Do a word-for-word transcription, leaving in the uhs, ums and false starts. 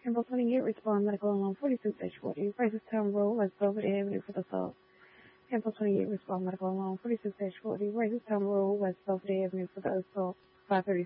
Campbell twenty-eight, Respond Medical Alone forty-six forty, Town Road, West Belvedere Avenue for the assault. Campbell twenty-eight, Respond Medical Alone forty-six forty, Town Road, West Belvedere Avenue for the assault. five thirty